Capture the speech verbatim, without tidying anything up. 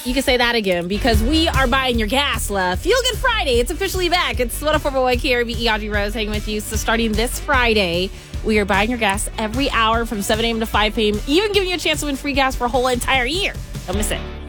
You can say that again because we are buying your gas, love. Feel Good Friday. It's officially back. It's one oh four point one K R B E, Audrey Rose hanging with you. So starting this Friday, we are buying your gas every hour from seven a.m. to five p.m., even giving you a chance to win free gas for a whole entire year. Don't miss it.